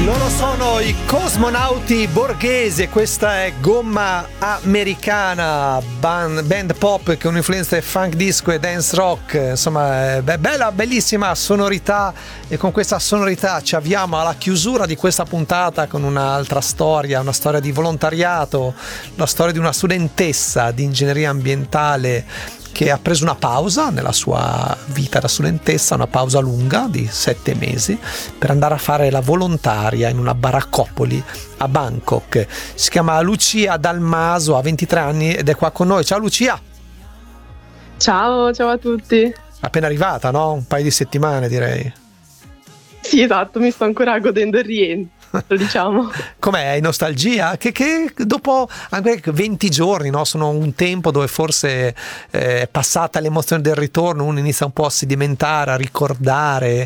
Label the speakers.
Speaker 1: Loro sono i Cosmonauti Borghesi, questa è Gomma Americana, band pop che un'influenza funk disco e dance rock, insomma bella, bellissima sonorità, e con questa sonorità ci avviamo alla chiusura di questa puntata con un'altra storia, una storia di volontariato, la storia di una studentessa di ingegneria ambientale che ha preso una pausa nella sua vita da studentessa, una pausa lunga di 7 mesi, per andare a fare la volontaria in una baraccopoli a Bangkok. Si chiama Lucia Dalmaso, ha 23 anni ed è qua con noi. Ciao Lucia!
Speaker 2: Ciao a tutti!
Speaker 1: Appena arrivata, no? Un paio di settimane direi.
Speaker 2: Sì, esatto, mi sto ancora godendo il rientro, diciamo.
Speaker 1: Com'è? Hai nostalgia? Che dopo anche 20 giorni, no? Sono un tempo dove forse è passata l'emozione del ritorno, uno inizia un po' a sedimentare, a ricordare